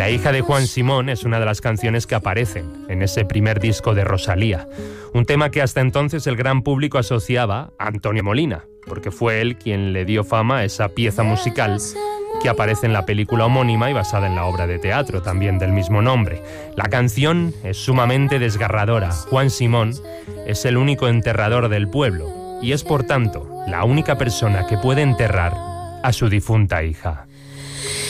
La hija de Juan Simón es una de las canciones que aparecen en ese primer disco de Rosalía, un tema que hasta entonces el gran público asociaba a Antonio Molina, porque fue él quien le dio fama a esa pieza musical que aparece en la película homónima y basada en la obra de teatro también del mismo nombre. La canción es sumamente desgarradora. Juan Simón es el único enterrador del pueblo y es, por tanto, la única persona que puede enterrar a su difunta hija.